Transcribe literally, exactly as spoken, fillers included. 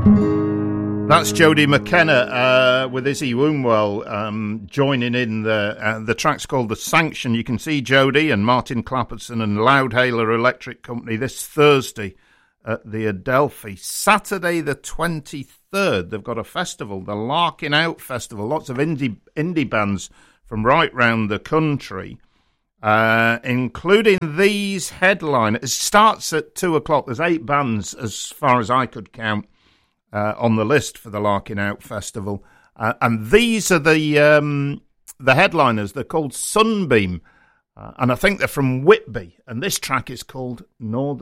That's Jody McKenna uh, with Izzy Wombwell um, joining in. The uh, the track's called The Sanction. You can see Jody and Martin Clapperton and Loudhailer Electric Company this Thursday at the Adelphi. Saturday the twenty-third, they've got a festival, the Larkin Out Festival. Lots of indie, indie bands from right round the country, uh, including these headliners. It starts at two o'clock. There's eight bands as far as I could count. Uh, on the list for the Larkin Out Festival. Uh, and these are the um, the headliners. They're called Sunbeam. Uh, and I think they're from Whitby. And this track is called Northern